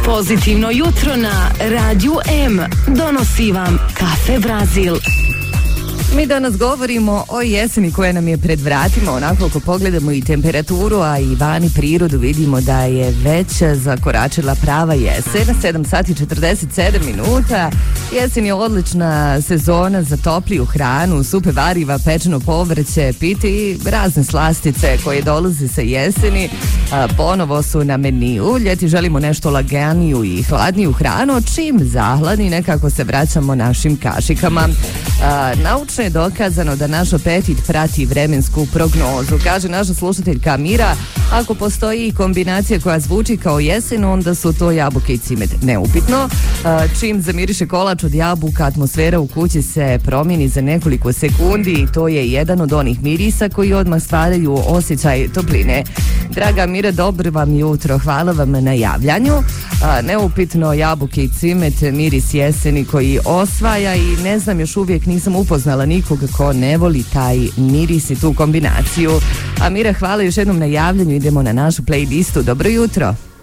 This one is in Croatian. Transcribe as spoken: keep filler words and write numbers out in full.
Pozitivno jutro na Radiju M donosi vam Kafe Brazil. Mi danas govorimo o jeseni koja nam je pred vratima, onako ako pogledamo i temperaturu, a i vani prirodu, vidimo da je već zakoračila prava jesen, sedam sati četrdeset sedam minuta. Jesen je odlična sezona za topliju hranu, supe variva, pečeno povrće, piti i razne slastice koje dolaze sa jeseni. A, ponovo su na meniju. Ljeti želimo nešto laganiju i hladniju hranu, čim zahladi nekako se vraćamo našim kašikama. A, naučno je dokazano da naš apetit prati vremensku prognozu. Kaže naša slušateljka Mira, ako postoji kombinacija koja zvuči kao jesen, onda su to jabuke i cimet. Neupitno. A, čim zamiriše kolač od jabuka, atmosfera u kući se promijeni za nekoliko sekundi i to je jedan od onih mirisa koji odmah stvaraju osjećaj topline. Draga Mira, dobro vam jutro, hvala vam na javljanju. A, neupitno jabuke i cimet, miris jeseni koji osvaja i ne znam, još uvijek nisam upoznala nikoga ko ne voli taj miris i tu kombinaciju. A Mira, hvala još jednom na javljanju, idemo na našu playlistu. Dobro jutro.